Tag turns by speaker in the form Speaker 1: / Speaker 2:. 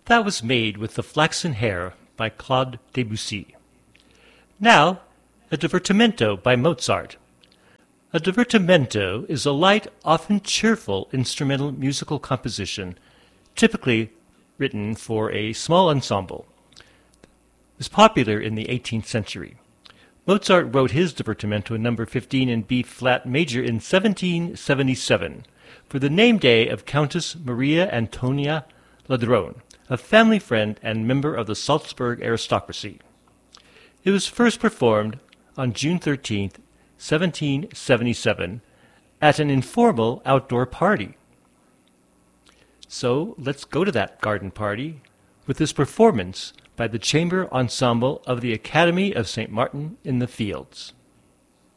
Speaker 1: That was made with the Flaxen Hair by Claude Debussy. Now, a divertimento by Mozart. A divertimento is a light, often cheerful instrumental musical composition, typically written for a small ensemble. It was popular in the 18th century. Mozart wrote his divertimento number 15 in B-flat major in 1777 for the name day of Countess Maria Antonia Ladrone, a family friend and member of the Salzburg aristocracy. It was first performed on June 13, 1777, at an informal outdoor party. So let's go to that garden party with this performance by the Chamber Ensemble of the Academy of St. Martin in the Fields.